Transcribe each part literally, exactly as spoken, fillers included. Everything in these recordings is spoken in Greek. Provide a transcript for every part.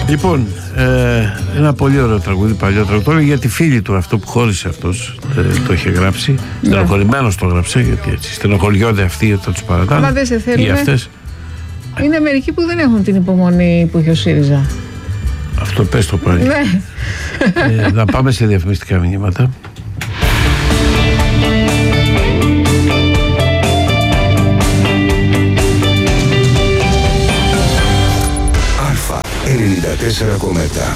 Λοιπόν, ε, ένα πολύ ωραίο τραγούδι, παλιό τραγούδι, για τη φίλη του, αυτό που χώρισε αυτός, ε, το είχε γράψει. Ναι. Στενοχωρημένος το γράψε, γιατί έτσι στενοχωριόνται αυτοί όταν τους παρατάνε. Μα δεν σε θέλουν. Αυτές... Είναι μερικοί που δεν έχουν την υπομονή που είχε ο ΣΥΡΙΖΑ. Αυτό πες το πάλι. Ναι. ε, να πάμε σε διαφημιστικά μηνύματα. ενενήντα τέσσερα κόμμα επτά.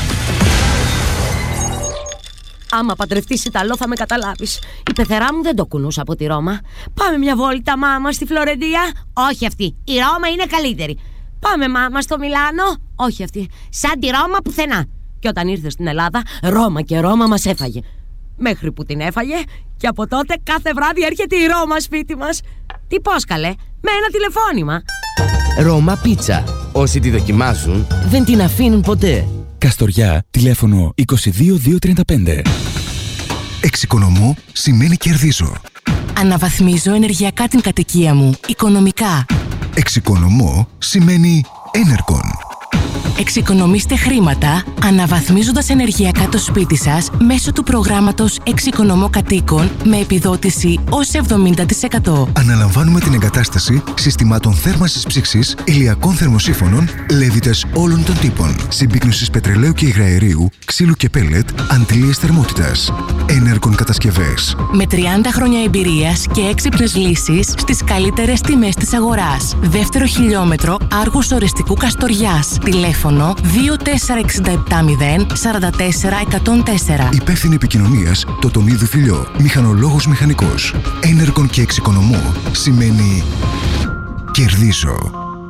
Άμα παντρευτείς Ιταλό θα με καταλάβεις. Η πεθερά μου δεν το κουνούσα από τη Ρώμα. Πάμε μια βόλτα, μάμα, στη Φλωρεντία. Όχι αυτή, η Ρώμα είναι καλύτερη. Πάμε, μάμα, στο Μιλάνο. Όχι αυτή, σαν τη Ρώμα πουθενά. Και όταν ήρθε στην Ελλάδα, Ρώμα και Ρώμα μας έφαγε. Μέχρι που την έφαγε και από τότε κάθε βράδυ έρχεται η Ρώμα σπίτι μας. Τι πώς καλέ, με ένα τηλεφώνημα. Ρώμα Πίτσα. Όσοι τη δοκιμάζουν δεν την αφήνουν ποτέ. Καστοριά, τηλέφωνο είκοσι δύο διακόσια τριάντα πέντε. Εξοικονομώ σημαίνει κερδίζω. Αναβαθμίζω ενεργειακά την κατοικία μου, οικονομικά. Εξοικονομώ σημαίνει Enercon. Εξοικονομήστε χρήματα αναβαθμίζοντας ενεργειακά το σπίτι σας μέσω του προγράμματος Εξοικονομώ Κατοίκων με επιδότηση ως εβδομήντα τοις εκατό. Αναλαμβάνουμε την εγκατάσταση συστημάτων θέρμανσης ψήξης, ηλιακών θερμοσύφωνων, λέβητες όλων των τύπων, συμπίκνωσης πετρελαίου και υγραερίου, ξύλου και πέλετ, αντλίες θερμότητας. Enercon κατασκευές. Με τριάντα χρόνια εμπειρίας και έξυπνες λύσεις στις καλύτερες τιμές της αγοράς. Δεύτερο χιλιόμετρο Άργους Ορεστικού Καστοριάς. Τηλέφωνο δύο τέσσερα έξι επτά μηδέν τέσσερα τέσσερα εκατόν τέσσερα. Υπεύθυνη επικοινωνίας Τοτονίδου Φιλιό. Μηχανολόγος μηχανικός. Enercon και εξοικονομώ σημαίνει κερδίζω.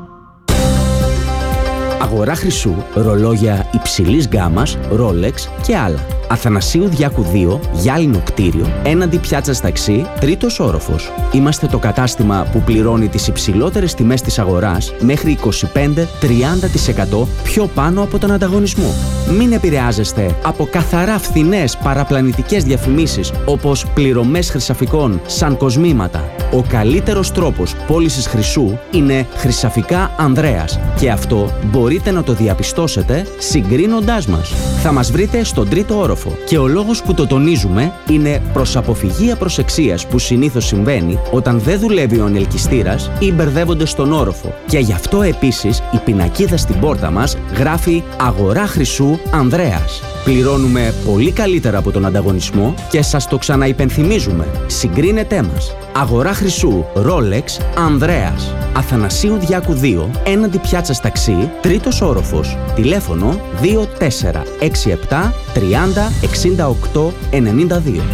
Αγορά χρυσού, ρολόγια υψηλής γκάμας, Rolex και άλλα. Αθανασίου Διάκου δύο, γυάλινο κτίριο, έναντι πιάτσας ταξί, τρίτος όροφος. Είμαστε το κατάστημα που πληρώνει τις υψηλότερες τιμές της αγοράς μέχρι είκοσι πέντε με τριάντα τοις εκατό πιο πάνω από τον ανταγωνισμό. Μην επηρεάζεστε από καθαρά φθηνές παραπλανητικές διαφημίσεις όπως πληρωμές χρυσαφικών σαν κοσμήματα. Ο καλύτερος τρόπος πώλησης χρυσού είναι Χρυσαφικά Ανδρέας και αυτό μπορείτε να το διαπιστώσετε συγκρίνοντάς μας. Θα μας βρείτε στον τρίτο όροφο. Και ο λόγος που το τονίζουμε είναι προς αποφυγή απροσεξίας που συνήθως συμβαίνει όταν δεν δουλεύει ο ανελκυστήρας ή μπερδεύονται στον όροφο. Και γι' αυτό επίσης η πινακίδα στην πόρτα μας γράφει Αγορά Χρυσού Ανδρέας. Πληρώνουμε πολύ καλύτερα από τον ανταγωνισμό και σας το ξαναυπενθυμίζουμε. Συγκρίνετέ μας. Αγορά Χρυσού Rolex Ανδρέας. Αθανασίου Διάκου δύο, έναντι πιάτσας ταξί, τρίτος όροφος. Τηλέφωνο δύο τέσσερα έξι επτά τριάντα εξήντα οκτώ ενενήντα δύο.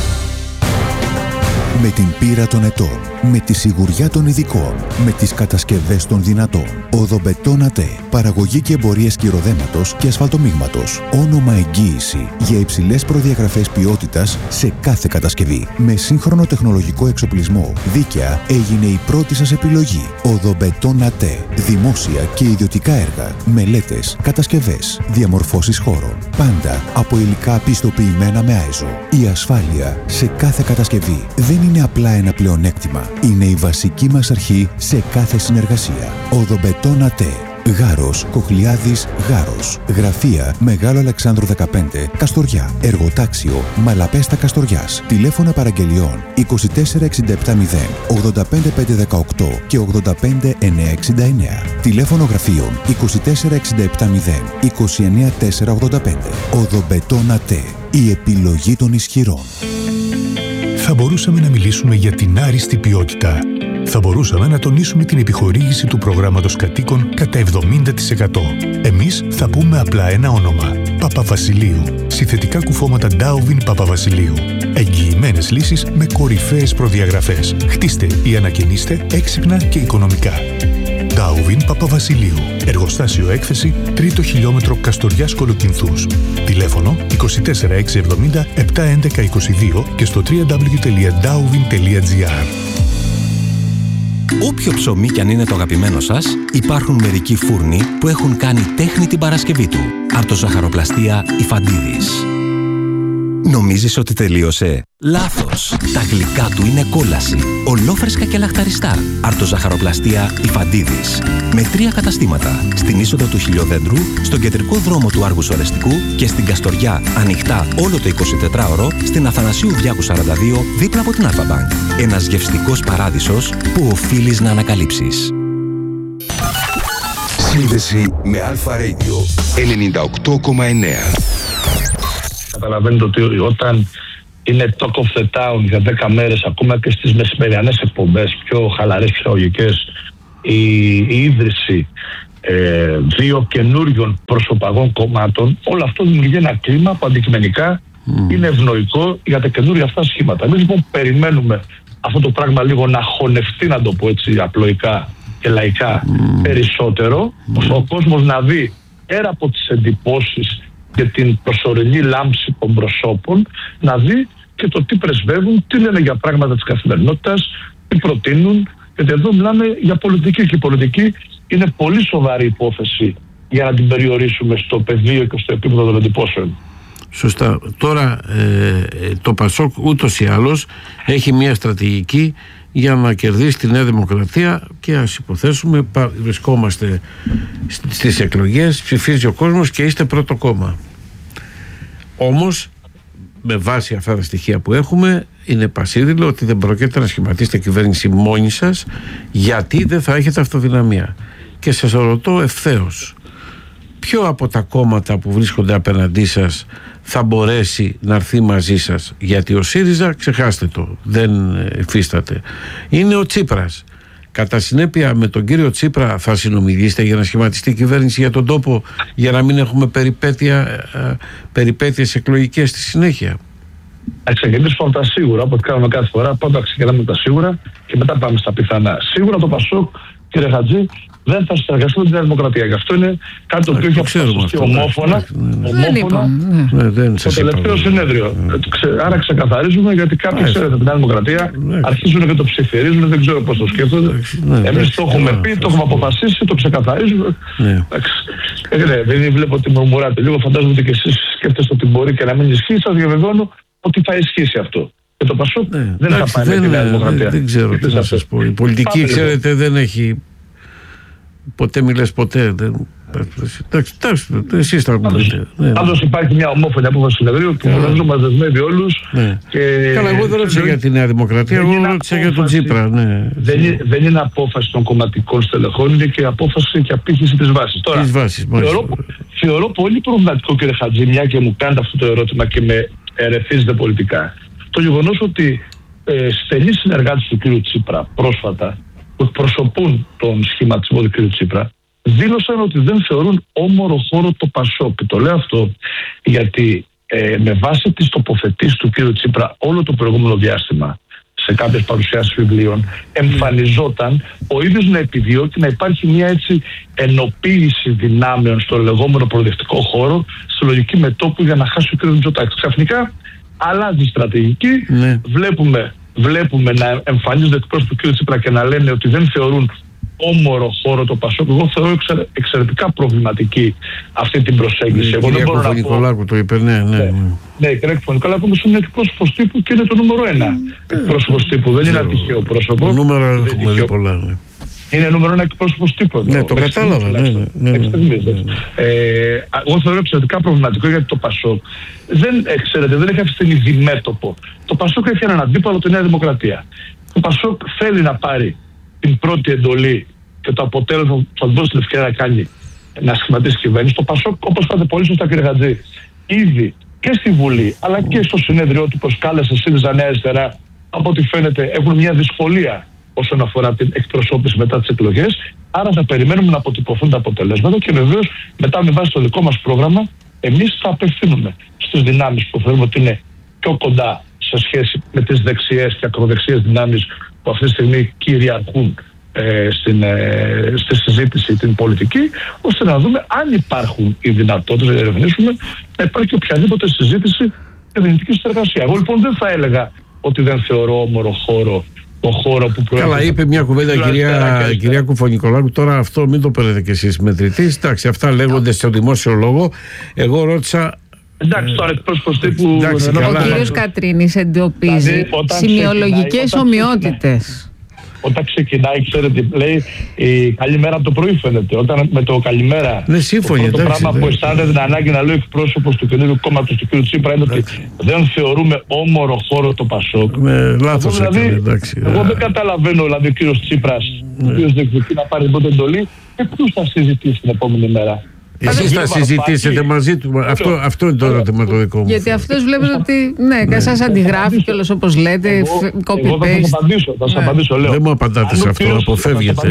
Με την πείρα των ετών, με τη σιγουριά των ειδικών, με τις κατασκευές των δυνατών. Οδομπετόν ΑΤΕ. Παραγωγή και εμπορία σκυροδέματος και ασφαλτομίγματος. Όνομα εγγύηση για υψηλές προδιαγραφές ποιότητας σε κάθε κατασκευή. Με σύγχρονο τεχνολογικό εξοπλισμό. Δίκαια έγινε η πρώτη σας επιλογή. Οδομπετόν ΑΤΕ. Δημόσια και ιδιωτικά έργα. Μελέτες, κατασκευές, διαμορφώσεις χώρων. Πάντα από υλικά πιστοποιημένα με άιζο. Η ασφάλεια σε κάθε κατασκευή δεν είναι απλά ένα πλεονέκτημα. Είναι η βασική μας αρχή σε κάθε συνεργασία. Οδομπετόν ΑΤΕ. Γάρος, Κοχλιάδης, Γάρος. Γραφεία Μεγάλο Αλεξάνδρου δεκαπέντε, Καστοριά. Εργοτάξιο Μαλαπέστα Καστοριάς. Τηλέφωνα παραγγελιών είκοσι τέσσερα εξήντα επτά μηδέν ογδόντα πέντε πεντακόσια δεκαοκτώ και ογδόντα πέντε εννιακόσια εξήντα εννέα. Τηλέφωνο γραφείων είκοσι τέσσερα εξήντα επτά μηδέν είκοσι εννέα τετρακόσια ογδόντα πέντε. Οδομπετόν ΑΤΕ. Η επιλογή των ισχυρών. Θα μπορούσαμε να μιλήσουμε για την άριστη ποιότητα. Θα μπορούσαμε να τονίσουμε την επιχορήγηση του προγράμματος κατοίκων κατά εβδομήντα τοις εκατό. Εμείς θα πούμε απλά ένα όνομα. Παπαβασιλείου. Συνθετικά κουφώματα Ντάουβιν Παπαβασιλείου. Εγγυημένες λύσεις με κορυφαίες προδιαγραφές. Χτίστε ή ανακαινίστε έξυπνα και οικονομικά. Ντάουβιν Παπαβασιλείου. Εργοστάσιο έκθεση, τρίτο χιλιόμετρο Καστοριάς Κολοκυνθούς. Τηλέφωνο είκοσι τέσσερα εξακόσια εβδομήντα επτακόσια έντεκα είκοσι δύο και στο double-u double-u double-u τελεία ντάουβιν τελεία τζι άρ. Όποιο ψωμί κι αν είναι το αγαπημένο σας, υπάρχουν μερικοί φούρνοι που έχουν κάνει τέχνη την Παρασκευή του. Από το Ζαχαροπλαστεία Ιφαντίδης. Νομίζεις ότι τελείωσε? Λάθος! Τα γλυκά του είναι κόλαση. Ολόφρεσκα και λαχταριστά. Αρτοζαχαροπλαστεία Ιφαντίδης. Με τρία καταστήματα. Στην είσοδο του Χιλιοδέντρου, στον κεντρικό δρόμο του Άργους Ορεστικού και στην Καστοριά, ανοιχτά όλο το εικοσιτετράωρο, στην Αθανασίου Διάκου σαράντα δύο, δίπλα από την Αλφα Bank. Ένας γευστικός παράδεισος που οφείλεις να ανακαλύψεις. Σύνδεση με Αλφα Radio ενενήντα οκτώ κόμμα εννέα. Καταλαβαίνετε ότι όταν είναι talk of the town για δέκα μέρες, ακόμα και στις μεσημεριανές εκπομπές, πιο χαλαρές, ψυχαγωγικές, η, η ίδρυση ε, δύο καινούριων προσωπαγών κομμάτων, όλο αυτό δημιουργεί ένα κλίμα που αντικειμενικά mm. είναι ευνοϊκό για τα καινούρια αυτά σχήματα. Εμείς λοιπόν περιμένουμε αυτό το πράγμα λίγο να χωνευτεί, να το πω έτσι απλοϊκά και λαϊκά, mm. περισσότερο, mm. ώστε ο κόσμος να δει πέρα από τις εντυπώσεις και την προσωρινή λάμψη των προσώπων, να δει και το τι πρεσβεύουν, τι λένε για πράγματα της καθημερινότητας, τι προτείνουν, γιατί εδώ μιλάμε για πολιτική και η πολιτική είναι πολύ σοβαρή υπόθεση για να την περιορίσουμε στο πεδίο και στο επίπεδο των εντυπώσεων. Σωστά. Τώρα ε, το Πασόκ ούτως ή άλλως έχει μια στρατηγική για να κερδίσει τη Νέα Δημοκρατία και ας υποθέσουμε βρισκόμαστε στις εκλογές, ψηφίζει ο κόσμος και είστε πρώτο κόμμα. Όμως με βάση αυτά τα στοιχεία που έχουμε είναι πασίδηλο ότι δεν πρόκειται να σχηματίσετε κυβέρνηση μόνοι σας, γιατί δεν θα έχετε αυτοδυναμία. Και σας ρωτώ ευθέως, ποιο από τα κόμματα που βρίσκονται απέναντί σας θα μπορέσει να έρθει μαζί σας? Γιατί ο ΣΥΡΙΖΑ, ξεχάστε το, δεν υφίσταται. Είναι ο Τσίπρας. Κατά συνέπεια με τον κύριο Τσίπρα θα συνομιλήσετε για να σχηματιστεί η κυβέρνηση για τον τόπο, για να μην έχουμε περιπέτεια, περιπέτειες εκλογικές στη συνέχεια? Θα ξεκινήσουμε από τα σίγουρα, όπως κάνουμε κάθε φορά. Πάντα ξεκινάμε με τα σίγουρα και μετά πάμε στα πιθανά. Σίγουρα το Πασόκ, κύριε Χατζή, δεν θα συνεργαστούν με την Δημοκρατία. Γι' αυτό είναι κάτι το οποίο έχει αποφασιστεί ομόφωνα. Το τελευταίο συνέδριο. Άρα ξεκαθαρίζουμε, γιατί κάποιοι, ξέρετε, την Δημοκρατία αρχίζουν και το ψιθυρίζουν, δεν ξέρω πώς το σκέφτονται. Εμείς το έχουμε πει, το έχουμε αποφασίσει, το ξεκαθαρίζουμε. Δεν βλέπω ότι μουρμουράτε λίγο. Φαντάζομαι ότι και εσείς σκέφτεστε ότι μπορεί και να μην ισχύει. Σας διαβεβαιώνω ότι θα ισχύσει αυτό. Και το Πασόκ δεν θα πάει με την Δημοκρατία. Δεν ξέρω τι να σας πω. Η πολιτική, ξέρετε, δεν έχει. Ποτέ μιλές ποτέ. Δεν... Εντάξει, εντάξει, εσείς τα ακούτε. Πάντως υπάρχει μια ομόφωνη απόφαση συνεδρίου που νομίζω μας δεσμεύει όλους. Καλά, εγώ δεν ρώτησα για τη Νέα Δημοκρατία, εγώ ρώτησα για τον Τσίπρα. Δεν είναι απόφαση των κομματικών στελεχών, είναι και απόφαση και απήχηση της βάσης. Τώρα, θεωρώ πολύ προβληματικό, κύριε Χατζή, μια και μου κάνετε αυτό το ερώτημα και με ερεθίζετε πολιτικά, το γεγονός ότι στενοί συνεργάτες του κύριου Τσίπρα πρόσφατα, που εκπροσωπούν τον σχηματισμό του κ. Τσίπρα, δήλωσαν ότι δεν θεωρούν όμορο χώρο το Πασόκ. Και το λέω αυτό γιατί ε, με βάση τις τοποθετήσεις του κ. Τσίπρα όλο το προηγούμενο διάστημα σε κάποιες παρουσιάσεις βιβλίων εμφανιζόταν ο ίδιος να επιδιώκει να υπάρχει μια έτσι ενοποίηση δυνάμεων στο λεγόμενο προοδευτικό χώρο, στη λογική μετώπου για να χάσει ο κ. Μητσοτάκης. Ξαφνικά αλλάζει η στρατηγική, ναι. βλέπουμε Βλέπουμε να εμφανίζονται εκπρόσωποι του κ. Τσίπρα και να λένε ότι δεν θεωρούν όμορο χώρο το Πασόκ. Εγώ θεωρώ εξαιρετικά προβληματική αυτή την προσέγγιση. Η κυρία Κουφωνικολάκου το είπε, ναι, ναι. Ναι, η κυρία Κουφωνικολάκου όμως είναι εκπρόσωπος τύπου και είναι το νούμερο ένα εκπρόσωπος τύπου. Δεν είναι ένα τυχαίο πρόσωπο. Το νούμερο έχουμε δει πολλά. Είναι νούμερο ένα εκπρόσωπος τύπου. Ναι, το κατάλαβα. Εγώ θεωρώ εξαιρετικά προβληματικό γιατί το Πασόκ δεν, ξέρετε, δεν έχει αυτή την μέτωπο. Το Πασόκ έχει έναν αντίπαλο, τη Νέα Δημοκρατία. Το Πασόκ θέλει να πάρει την πρώτη εντολή και το αποτέλεσμα που θα δώσει την ευκαιρία να κάνει, να σχηματίσει κυβέρνηση. Το Πασόκ, όπως είπατε πολύ σωστά, κύριε Χατζή, ήδη και στη Βουλή αλλά και στο συνέδριο του προσκάλεσε ΣΥΡΙΖΑ Νέα Αριστερά, από ό,τι φαίνεται έχουν μια δυσκολία όσον αφορά την εκπροσώπηση μετά τις εκλογές. Άρα θα περιμένουμε να αποτυπωθούν τα αποτελέσματα και βεβαίως μετά με βάση το δικό μας πρόγραμμα εμείς θα απευθύνουμε στις δυνάμεις που θεωρούμε ότι είναι πιο κοντά σε σχέση με τις δεξιές και ακροδεξιές δυνάμεις που αυτή τη στιγμή κυριαρχούν ε, στην, ε, στη συζήτηση την πολιτική, ώστε να δούμε αν υπάρχουν οι δυνατότητες να ερευνήσουμε να υπάρχει οποιαδήποτε συζήτηση και δυνητική συνεργασία. Εγώ λοιπόν δεν θα έλεγα ότι δεν θεωρώ όμορο χώρο το χώρο που προέρχεται. Καλά, είπε μια κουβέντα κυρία, κυρία Κουφωνικολάκου. Τώρα αυτό μην το παίρνετε κι εσείς μετρητής. Εντάξει, αυτά λέγονται στο δημόσιο λόγο. Εγώ ρώτησα Εντάξει, τώρα εκπρόσωπος τύπου. Ο κύριος Κατρίνης εντοπίζει δηλαδή, σημειολογικές ομοιότητες. Όταν ξεκινάει, ξέρετε, λέει η καλημέρα από το πρωί φαίνεται. Όταν με το καλημέρα. Ναι, σύμφωνοι, το εντάξει, πράγμα εντάξει. που αισθάνεται την ανάγκη να λέει ο εκπρόσωπος του καινούριου κόμματος του κ. Τσίπρα είναι ότι δεν θεωρούμε όμορο χώρο το Πασόκ. Ναι, λάθος δηλαδή, έκανε, εντάξει. Εγώ δεν καταλαβαίνω δηλαδή ο κ. Τσίπρας, ο κ. Δεκδοκή να πάρει πρώτη εντολή και ποιους θα συζητήσει την επόμενη μέρα. Εσείς θα συζητήσετε μαζί του. Αυτό, αυτό είναι το ερώτημα το δικό μου. Γιατί αυτός βλέπετε ότι ναι, εσάς αντιγράφει κιόλας όπως λέτε, copy-paste. Θα σας απαντήσω, θα σας απαντήσω, λέω. Δεν μου απαντάτε σε αυτό, αποφεύγετε.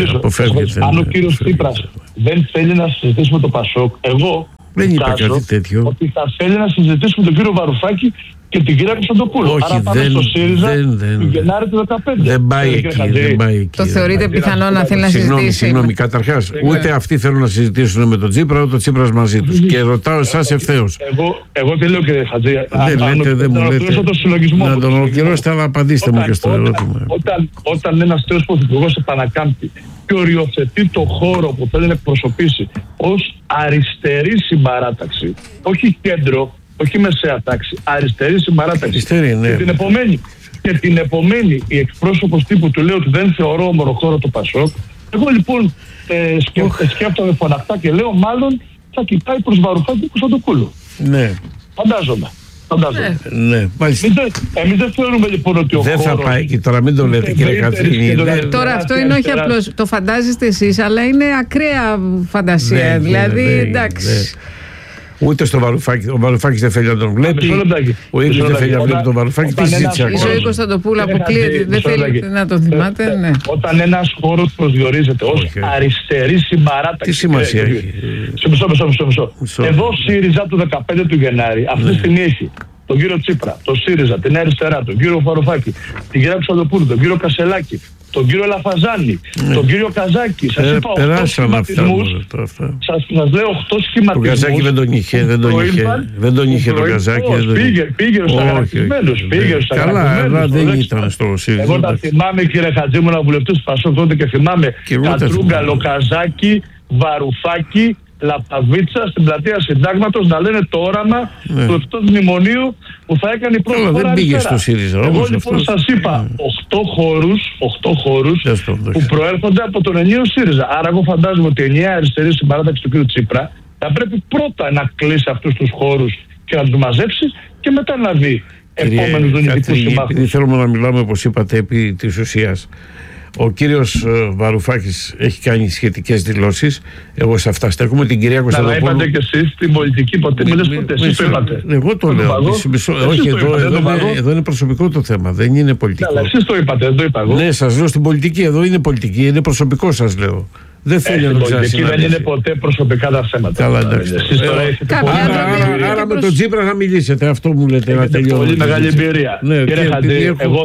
Αν ο κύριος Τσίπρας δεν θέλει να συζητήσουμε το Πασόκ, εγώ δεν είπα κάτι τέτοιο. Ότι θα θέλει να συζητήσουμε τον κύριο Βαρουφάκη και την κυρία Κωνσταντοπούλου. Όχι, άρα πάμε δεν, στο ΣΥΡΙΖΑ δεν, δεν, του Γενάρη του δεκαπέντε. Δεν πάει εκεί, δεν πάει εκεί. Το θεωρείτε πιθανό να θέλει να συζητήσει? Συγγνώμη, συγγνώμη, καταρχάς, ούτε αυτοί θέλουν να συζητήσουν με τον Τσίπρα, ούτε ο Τσίπρας μαζί τους. Και ρωτάω εσάς ευθέως. Εγώ, εγώ τι λέω, κύριε Χατζή? Δεν λέτε, δεν μου λέτε. Να τον ολοκληρώσετε, αλλά απαντήστε μου και στο ερώτημα. Όταν ένας τέος πρωθυπουργός επανακάμπτει και οριοθετεί το χώρο που θέλει να εκπροσωπήσει ως αριστερή συμπαράταξη, όχι κέντρο, όχι μεσαία τάξη, αριστερή συμπαράταξη. Αριστερή, ναι. Και την επομένη, και την επομένη η εκπρόσωπος τύπου του λέει ότι δεν θεωρώ ομοροχώρο το Πασόκ. Εγώ λοιπόν ε, σκέφ, oh. σκέφτομαι φωναχτά και λέω μάλλον θα κοιτάει προς Βαρουφάκη και Κωνσταντοπούλου. Ναι. Φαντάζομαι. Φαντάζομαι. Ναι, ναι, εμείς δεν θεωρούμε λοιπόν ότι ο δεν χώρος... Δεν θα πάει και τώρα μην το λέτε κύριε Κατρίνη. Τώρα αυτό είναι όχι απλώς το φαντάζεστε εσείς, αλλά είναι ακραία φαντασία. Δηλαδή εντάξει. Ούτε στο Βαρουφάκη. Ο Βαρουφάκης δεν θέλει να τον βλέπει. Ο ίδιος δεν θέλει να βλέπει τον Βαρουφάκη. Τι συζήτησε ακόμα? Ίσως ο Κωνσταντοπούλου αποκλείεται. Δεν θέλει να τον θυμάται. Ναι. Όταν ένας χώρος προσδιορίζεται ως αριστερή συμπαράταξη. Τι σημασία έχει? Μισό, μισό, μισό. Εδώ ΣΥΡΙΖΑ του δεκαπέντε του Γενάρη αυτή τη στιγμή έχει τον κύριο Τσίπρα, τον ΣΥΡΙΖΑ, την αριστερά, τον κύριο Βαρουφάκη, την κυρία Κωνσταντοπούλου, τον κύριο Κασελάκη, τον κύριο Λαφαζάνη, ναι. τον κύριο Καζάκη. Σας είπα οχτώ σχηματισμούς. Σας, σας λέω οχτώ σχηματισμούς. Τον Καζάκη δεν τον είχε, δεν τον είχε. Δεν τον είχε τον Καζάκη. Πήγε, πήγε στους αγανακτισμένους. Καλά, αλλά δεν ήταν στο ΣΥΡΙΖΑ. Εγώ τα θυμάμαι, κύριε Χατζή, ήμουν βουλευτής του Πασόκ τότε και θυμάμαι Κατρούγκαλο, Καζάκη, Βαρουφάκη, Λαπαβίτσα στην πλατεία Συντάγματος να λένε το όραμα ναι. του εκτός μνημονίου που θα έκανε η πρώτη φορά δεν πήγε αριστερά. Στο ΣΥΡΙΖΑ, εγώ όμως λοιπόν αυτός... σας είπα οχτώ χώρους, οχτώ χώρους που προέρχονται από τον ενιαίο ΣΥΡΙΖΑ. Άρα εγώ φαντάζομαι ότι η ενιαία αριστερή συμπαράταξη του κ. Τσίπρα θα πρέπει πρώτα να κλείσει αυτούς τους χώρους και να τους μαζέψει και μετά να δει επόμενους δυνητικούς συμμάχους. Επειδή θέλουμε να μιλάμε, όπως είπατε, επί της ουσίας. Ο κύριος Βαρουφάκης έχει κάνει σχετικές δηλώσεις. Εγώ σε αυτά στέκομαι. Την κυρία Κωνσταντοπούλου. Αλλά είπατε και εσείς την πολιτική ποτέ. Μην λες ποτέ. Εσείς το είπατε. Εγώ το λέω. Όχι, εδώ είναι προσωπικό το θέμα. Δεν είναι πολιτικό. Αλλά εσείς το είπατε, δεν το είπα εγώ. Ναι, σας λέω στην πολιτική. Εδώ είναι πολιτική. Είναι προσωπικό, σας λέω. Δεν θέλει να το πολιτική δεν είναι ποτέ προσωπικά τα θέματα. Καλά, εντάξει. Εσείς τώρα έχετε πολύ μεγάλη εμπειρία. Άρα με τον Τσίπρα θα μιλήσετε. Αυτό μου λέτε να τελειώνει. Πολύ μεγάλη εμπειρία. Κύριε Χατζή, εγώ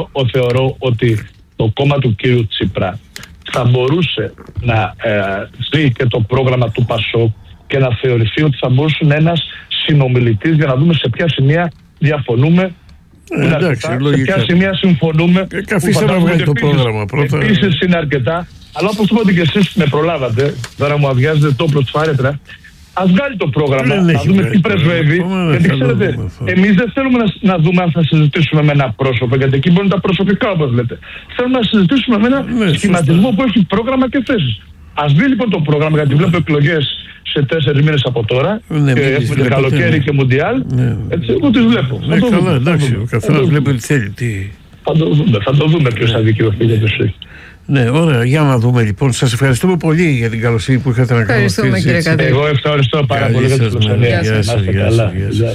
θεωρώ ότι το κόμμα του κύριου Τσίπρα θα μπορούσε να ε, δει και το πρόγραμμα του Πασόκ και να θεωρηθεί ότι θα μπορούσε να είναι ένας συνομιλητής για να δούμε σε ποια σημεία διαφωνούμε, ε, εντάξει, αρκετά, σε ποια σημεία συμφωνούμε. Ε, αφήστε να βγάλει το πρόγραμμα πρώτα. Επίσης είναι αρκετά, αλλά όπως το είπατε και εσείς με προλάβατε, τώρα μου αδειάζετε το όπλο της φάρετρα. Ας βγάλει το πρόγραμμα, δεν να δούμε τι πρεσβεύει. Γιατί ξέρετε, εμείς δεν θέλουμε να, να δούμε αν θα συζητήσουμε με ένα πρόσωπο, γιατί εκεί μπορούν τα προσωπικά, όπως λέτε. Θέλουμε να συζητήσουμε με ένα ναι, σχηματισμό σωστά. Που έχει πρόγραμμα και θέσεις. Ας δει λοιπόν το πρόγραμμα, γιατί βλέπω εκλογές σε τέσσερις μήνες από τώρα. Ναι, και έχουμε και καλοκαίρι ναι. και μουντιάλ. Ναι. Έτσι, εγώ τις βλέπω. Ναι, καλά, δούμε, εντάξει, ο καθένας βλέπει τι θέλει. Τι... Θα το δούμε, θα το δούμε ποιος θα δικαιωθεί για το ΣΥΡΙΖΑ. Ναι, ωραία, για να δούμε λοιπόν. Σας ευχαριστούμε πολύ για την καλοσύνη που είχατε να κάνετε. Ευχαριστούμε κύριε Κατρίνη. Εγώ ευχαριστώ πάρα πολύ για την φιλοξενία. Γεια σας, γεια σας.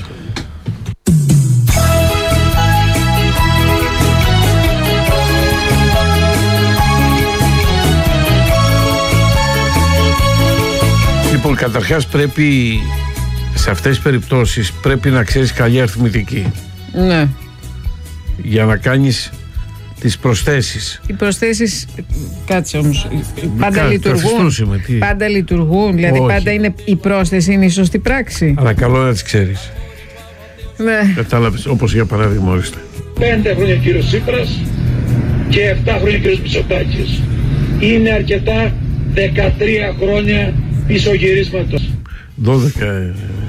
Λοιπόν, καταρχάς πρέπει σε αυτές τις περιπτώσεις πρέπει να ξέρεις καλή αριθμητική. Ναι. Για να κάνεις τις προσθέσεις. Οι προσθέσεις, κάτσε όμως, πάντα Κα, λειτουργούν. Πάντα λειτουργούν, δηλαδή όχι. Πάντα είναι, η πρόσθεση είναι η σωστή πράξη. Αλλά καλό να τις ξέρεις. Ναι. Κατάλαβες, όπως για παράδειγμα, ορίστε. Πέντε χρόνια κύριος Τσίπρας και εφτά χρόνια κύριος Μητσοτάκης. Είναι αρκετά δεκατρία χρόνια πισωγυρίσματος. δώδεκα